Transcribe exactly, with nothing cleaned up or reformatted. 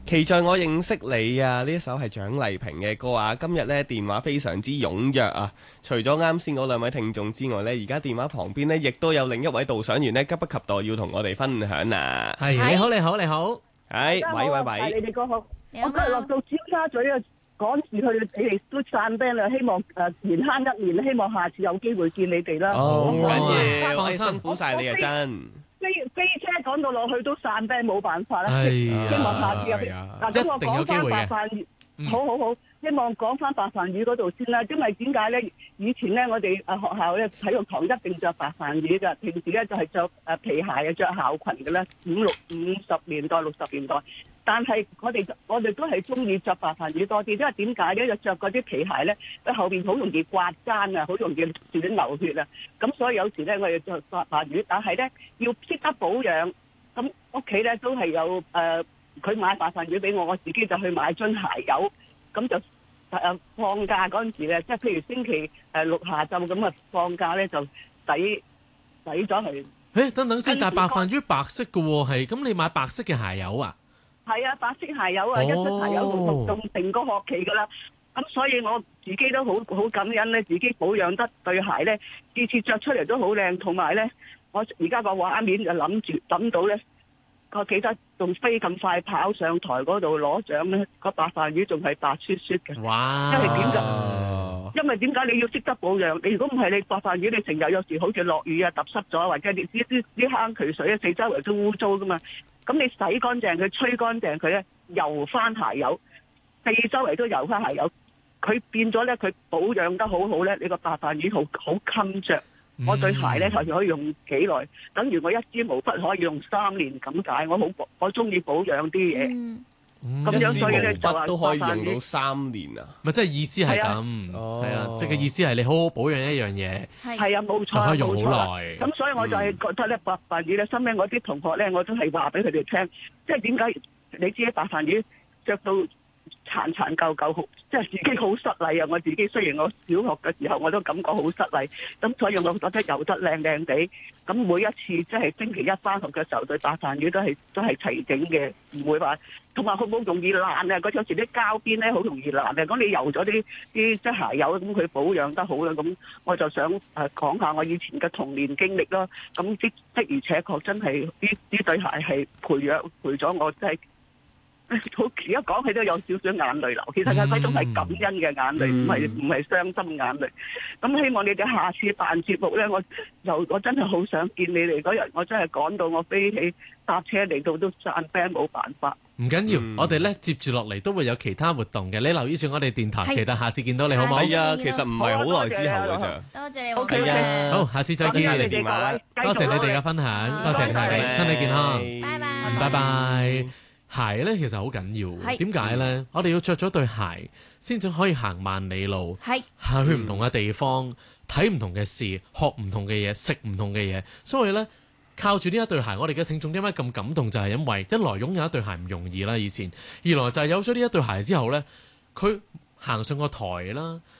期在我認識你啊，呢一首係蔣麗萍嘅歌啊。今日呢電話非常之踴躍啊，除咗啱先嗰兩位聽眾之外呢，而家電話旁邊呢亦都有另一位導賞員呢，急不及待要同我哋分享啊。 係，你好你好你好， 係，喂喂喂， 你哋個好，我今日落到尖沙咀啊，趕住去，你哋都散 band 啦，希望誒年慳一年，希望下次有機會見你哋啦。 哦，唔緊要， 放心我哋辛苦晒你啊，真。 飛飛車趕到落去都散 band 冇辦法啦， 哎希呀望下次有。嗱，咁我一定有講翻機會嘅白飯魚， 嗯好好好，希望講翻白飯魚嗰度先啦。因為點解咧？以前咧，我哋誒學校咧體育堂一定着白飯魚㗎，平時咧就係着誒皮鞋啊，着校裙嘅啦。五六五十年代、六十年代，但係我哋我哋都係中意着白飯魚多啲，因為點解咧？就着嗰啲皮鞋咧，喺後邊好容易刮踭啊，好容易斷流血啊。咁所以有時咧，我哋着白飯魚，但係咧要識得保養。咁屋企咧都係有誒，佢、呃、買白飯魚俾我，我自己就去買樽鞋油，咁就誒、呃、放假嗰陣時咧，即係譬如星期誒六下晝咁啊，放假咧就洗洗咗佢。 誒，等等先，但係白飯魚白色嘅喎，係咁你買白色嘅鞋油啊？ 係啊，白色鞋油啊， 哦、 一樽鞋油用用成個學期噶啦。咁所以我自己都好好感恩咧，自己保養得對鞋咧，次次着出嚟都好靚，同埋咧。我而家個畫面就諗住諗到咧，我記得仲飛咁快跑上台嗰度攞獎咧，個白飯魚仲係白雪雪嘅。 哇！ 因為點解？因為點解你要識得保養？你如果唔係，你白飯魚你成日有時好似落雨啊，揼濕咗，或者你啲啲啲坑渠水啊，四周圍都污糟噶嘛。咁你洗乾淨佢，吹乾淨佢咧，油翻鞋油，四周圍都油翻鞋油，佢變咗咧，佢保養得好好咧，你個白飯魚好好襟着。我對鞋咧，頭先可以用幾耐？等於我一支毛筆可以用三年咁解。我好我中意保養啲嘢，咁、嗯、樣所以咧就話都可以用到三年啊！ 咪即係意思係咁，係啊，即係嘅意思係你好好保養一樣嘢， 係啊，冇錯， 就可以用好耐。 咁所以我就係覺得咧，白飯魚咧，身邊我啲同學咧，我都係話俾佢哋聽，即係點解你知白飯魚着到殘殘舊舊好，即係自己好失禮啊！我自己雖然我小學嘅時候我都感覺好失禮，咁所以我覺得游得靚靚地。咁每一次即係星期一返學嘅時候，對白飯魚都係都係齊整嘅，唔會話同埋佢好容易爛啊！嗰有時啲膠邊咧好容易爛啊！咁你游咗啲啲即係鞋油，咁佢保養得好啦。咁我就想誒講下我以前嘅童年經歷咯。咁的的而且確真係呢呢對鞋係培養陪咗我，真係。而家講起都有少少眼淚流，其實係嗰種係感恩嘅眼淚，唔係唔係傷心眼淚。咁希望你哋下次辦節目咧，我又我真係好想見你哋嗰日，我真係趕到我飛起搭車嚟到都散 band 冇辦法。 唔緊要， 嗯、 我哋咧接住落嚟都會有其他活動嘅，你留意住我哋電台，期待下次見到你好唔好？ 係啊，其實唔係好耐之後嘅咋。 多謝你， 好嘅， 好，下次再見。 多謝你電話， 多謝你哋嘅分享，多謝你哋，身體健康， 拜拜， 拜拜。鞋咧其實好緊要，點解咧？我哋要着咗對鞋，先至可以行萬里路，係去唔同嘅地方，睇唔同嘅事，學唔同嘅嘢，食唔同嘅嘢。所以咧，靠住呢一對鞋，我哋嘅聽眾點解咁感動？就係因為一來擁有一對鞋唔容易啦，以前；二來就係有咗呢一對鞋之後咧，佢行上個台啦，